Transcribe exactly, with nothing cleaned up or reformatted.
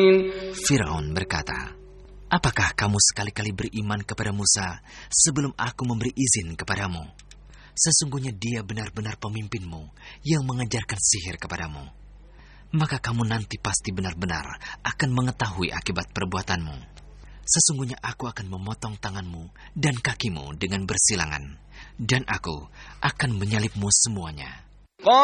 Firaun berkata, "Apakah kamu sekali-kali beriman kepada Musa sebelum aku memberi izin kepadamu? Sesungguhnya dia benar-benar pemimpinmu yang mengajarkan sihir kepadamu. Maka kamu nanti pasti benar-benar akan mengetahui akibat perbuatanmu. Sesungguhnya aku akan memotong tanganmu dan kakimu dengan bersilangan, dan aku akan menyalibmu semuanya."